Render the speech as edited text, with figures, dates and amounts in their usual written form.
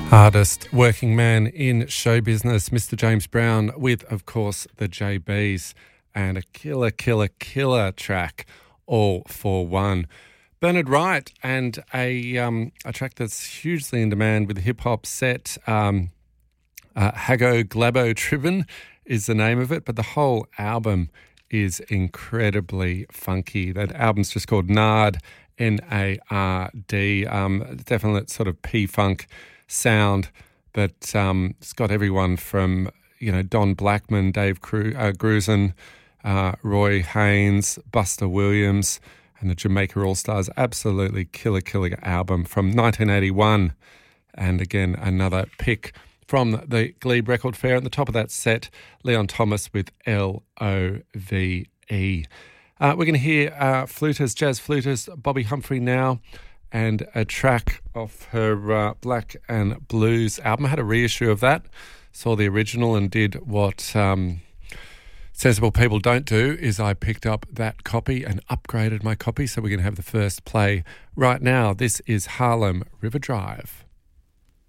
Hardest working man in show business, Mr. James Brown, with, of course, the JBs, and a killer track, All for One. Bernard Wright, and a track that's hugely in demand with the hip-hop set, Hago Glabo Tribbin is the name of it, but the whole album is incredibly funky. That album's just called Nard, N-A-R-D, definite sort of P-funk sound, but it's got everyone from, Don Blackman, Dave Grusin, Roy Haynes, Buster Williams, and the Jamaica All-Stars. Absolutely killer album from 1981. And again, another pick from the Glebe Record Fair. At the top of that set, Leon Thomas with L-O-V-E. We're going to hear jazz flutist Bobby Humphrey now, and a track off her Black and Blues album. I had a reissue of that, saw the original, and did what sensible people don't do, is I picked up that copy and upgraded my copy. So we're going to have the first play right now. This is Harlem River Drive.